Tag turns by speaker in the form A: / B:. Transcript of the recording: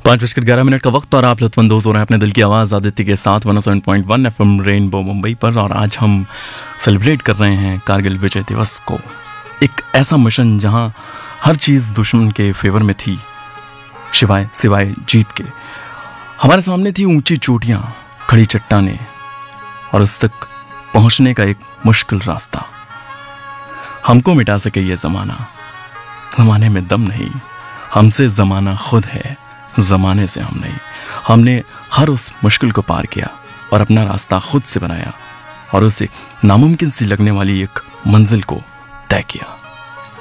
A: 5:11 का वक्त और आप लुत्फानंदोज हो रहे हैं अपने दिल की आवाज़ आदित्य के साथ 107.1 FM रेनबो मुंबई पर। और आज हम सेलिब्रेट कर रहे हैं कारगिल विजय दिवस को। एक ऐसा मिशन जहां हर चीज़ दुश्मन के फेवर में थी सिवाय जीत के। हमारे सामने थी ऊंची चोटियां, खड़ी चट्टानें और उस तक पहुंचने का एक मुश्किल रास्ता। हमको मिटा सके ये ज़माने में दम नहीं, हमसे ज़माना खुद है, ज़माने से हम नहीं। हमने हर उस मुश्किल को पार किया और अपना रास्ता खुद से बनाया और उसे नामुमकिन सी लगने वाली एक मंजिल को तय किया।